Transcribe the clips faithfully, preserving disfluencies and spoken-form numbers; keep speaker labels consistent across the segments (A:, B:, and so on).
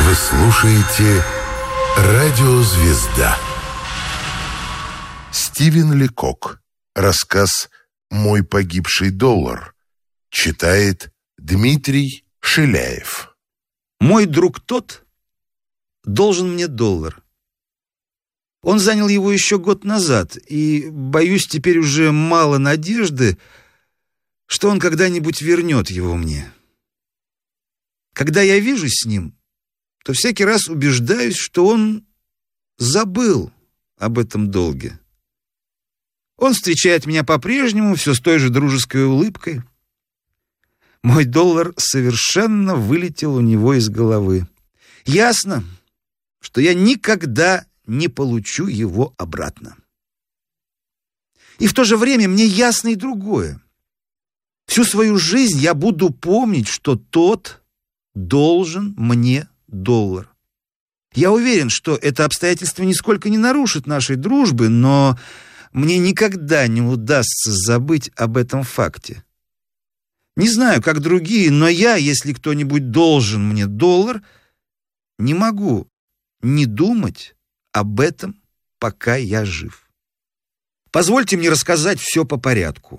A: Вы слушаете «Радиозвезда». Стивен Ликок. Рассказ «Мой погибший доллар». Читает Дмитрий Шиляев.
B: Мой друг тот должен мне доллар. Он занял его еще год назад, и, боюсь, теперь уже мало надежды, что он когда-нибудь вернет его мне. Когда я вижусь с ним, то всякий раз убеждаюсь, что он забыл об этом долге. Он встречает меня по-прежнему, все с той же дружеской улыбкой. Мой доллар совершенно вылетел у него из головы. Ясно, что я никогда не получу его обратно. И в то же время мне ясно и другое. Всю свою жизнь я буду помнить, что тот должен мне доллар. Я уверен, что это обстоятельство нисколько не нарушит нашей дружбы, но мне никогда не удастся забыть об этом факте. Не знаю, как другие, но я, если кто-нибудь должен мне доллар, не могу не думать об этом, пока я жив. Позвольте мне рассказать все по порядку.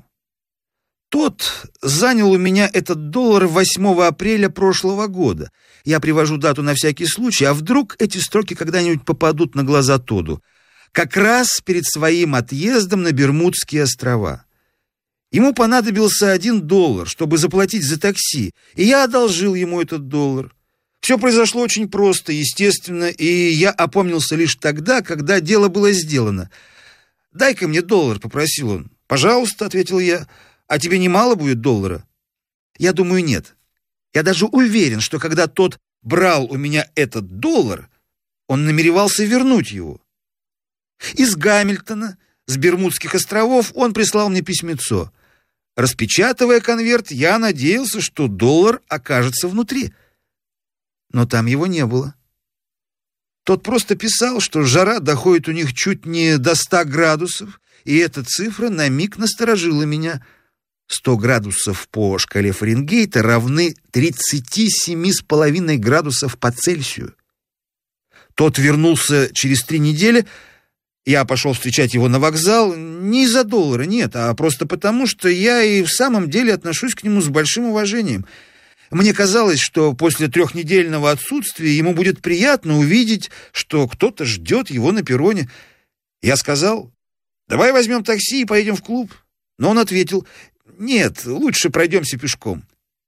B: Тот занял у меня этот доллар восьмого апреля прошлого года. Я привожу дату на всякий случай, а вдруг эти строки когда-нибудь попадут на глаза Тоду. Как раз перед своим отъездом на Бермудские острова. Ему понадобился один доллар, чтобы заплатить за такси, и я одолжил ему этот доллар. Все произошло очень просто, естественно, и я опомнился лишь тогда, когда дело было сделано. «Дай-ка мне доллар», — попросил он. «Пожалуйста», — ответил я. «А тебе немало будет доллара?» Я думаю, нет. Я даже уверен, что когда тот брал у меня этот доллар, он намеревался вернуть его. Из Гамильтона, с Бермудских островов, он прислал мне письмецо. Распечатывая конверт, я надеялся, что доллар окажется внутри. Но там его не было. Тот просто писал, что жара доходит у них чуть не до ста градусов, и эта цифра на миг насторожила меня. сто градусов по шкале Фаренгейта равны тридцати семи с половиной градусов по Цельсию. Тот вернулся через три недели. Я пошел встречать его на вокзал не из-за доллара, нет, а просто потому, что я и в самом деле отношусь к нему с большим уважением. Мне казалось, что после трехнедельного отсутствия ему будет приятно увидеть, что кто-то ждет его на перроне. Я сказал: «Давай возьмем такси и поедем в клуб». Но он ответил: «Нет, лучше пройдемся пешком».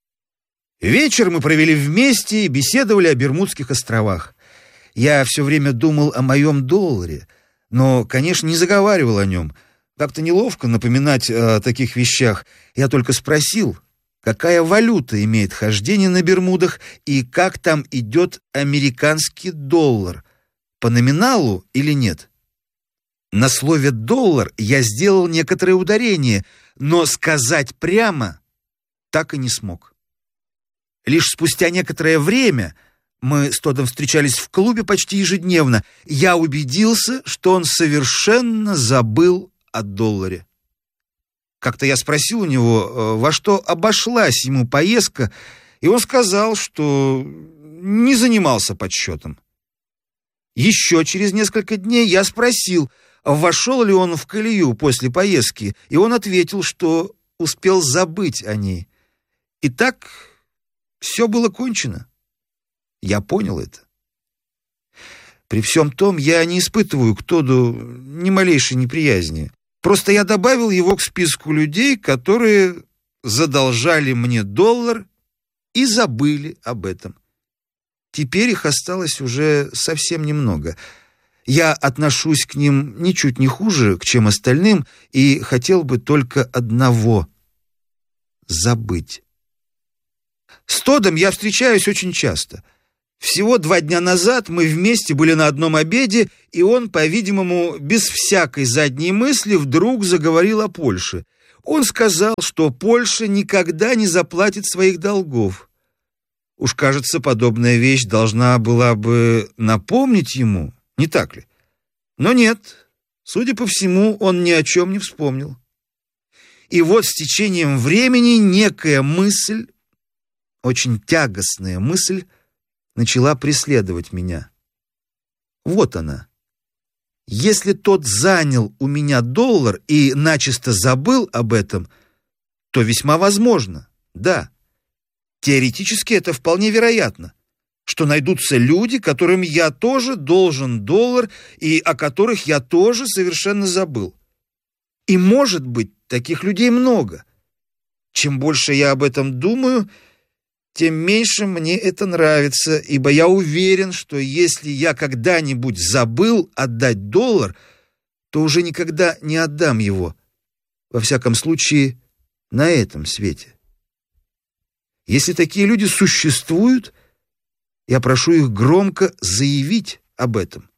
B: Вечер мы провели вместе и беседовали о Бермудских островах. Я все время думал о моем долларе, но, конечно, не заговаривал о нем. Как-то неловко напоминать о таких вещах. Я только спросил, какая валюта имеет хождение на Бермудах и как там идет американский доллар, по номиналу или нет. На слове «доллар» я сделал некоторое ударение, но сказать прямо так и не смог. Лишь спустя некоторое время, мы с Тодом встречались в клубе почти ежедневно, я убедился, что он совершенно забыл о долларе. Как-то я спросил у него, во что обошлась ему поездка, и он сказал, что не занимался подсчетом. Еще через несколько дней я спросил, вошел ли он в колею после поездки, и он ответил, что успел забыть о ней. И так все было кончено. Я понял это. При всем том, я не испытываю к Тоду ни малейшей неприязни. Просто я добавил его к списку людей, которые задолжали мне доллар и забыли об этом. Теперь их осталось уже совсем немного. Я отношусь к ним ничуть не хуже, чем остальным, и хотел бы только одного — забыть. С Тодом я встречаюсь очень часто. Всего два дня назад мы вместе были на одном обеде, и он, по-видимому, без всякой задней мысли вдруг заговорил о Польше. Он сказал, что Польша никогда не заплатит своих долгов. Уж, кажется, подобная вещь должна была бы напомнить ему, не так ли? Но нет, судя по всему, он ни о чем не вспомнил. И вот с течением времени некая мысль, очень тягостная мысль, начала преследовать меня. Вот она. Если тот занял у меня доллар и начисто забыл об этом, то весьма возможно, да. Теоретически это вполне вероятно, что найдутся люди, которым я тоже должен доллар и о которых я тоже совершенно забыл. И, может быть, таких людей много. Чем больше я об этом думаю, тем меньше мне это нравится, ибо я уверен, что если я когда-нибудь забыл отдать доллар, то уже никогда не отдам его, во всяком случае, на этом свете. Если такие люди существуют, я прошу их громко заявить об этом.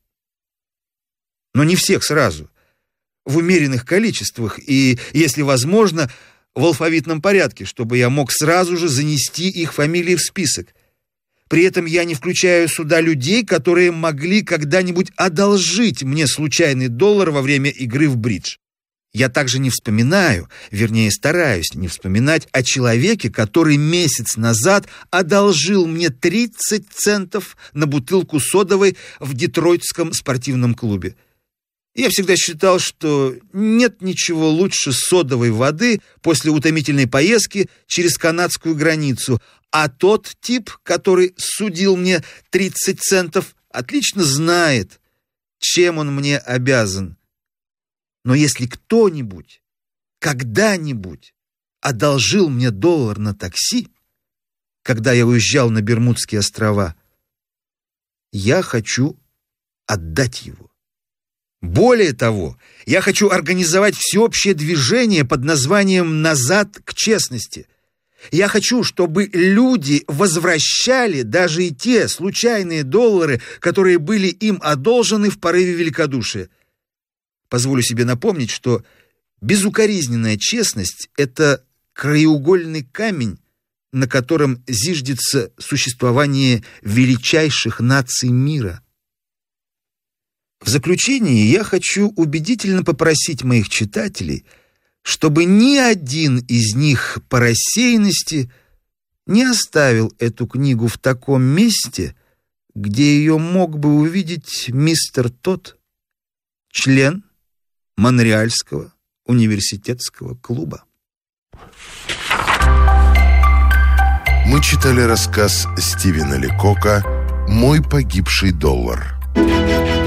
B: Но не всех сразу, в умеренных количествах и, если возможно, в алфавитном порядке, чтобы я мог сразу же занести их фамилии в список. При этом я не включаю сюда людей, которые могли когда-нибудь одолжить мне случайный доллар во время игры в бридж. Я также не вспоминаю, вернее, стараюсь не вспоминать о человеке, который месяц назад одолжил мне тридцать центов на бутылку содовой в детройтском спортивном клубе. Я всегда считал, что нет ничего лучше содовой воды после утомительной поездки через канадскую границу, а тот тип, который судил мне тридцать центов, отлично знает, чем он мне обязан. Но если кто-нибудь когда-нибудь одолжил мне доллар на такси, когда я уезжал на Бермудские острова, я хочу отдать его. Более того, я хочу организовать всеобщее движение под названием «Назад к честности». Я хочу, чтобы люди возвращали даже и те случайные доллары, которые были им одолжены в порыве великодушия. Позволю себе напомнить, что безукоризненная честность — это краеугольный камень, на котором зиждется существование величайших наций мира. В заключение я хочу убедительно попросить моих читателей, чтобы ни один из них по рассеянности не оставил эту книгу в таком месте, где ее мог бы увидеть мистер Тодд, член Монреальского университетского клуба.
A: Мы читали рассказ Стивена Ликока «Мой погибший доллар».